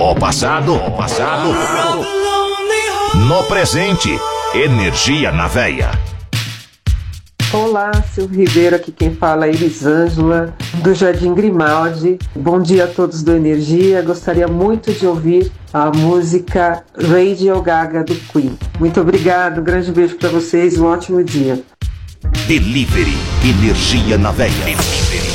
O passado. No presente, energia na veia. Olá, Silvio Ribeiro, aqui quem fala é Elisângela, do Jardim Grimaldi. Bom dia a todos do Energia. Gostaria muito de ouvir a música Radio Gaga do Queen. Muito obrigado, um grande beijo para vocês, um ótimo dia. Delivery, energia na veia.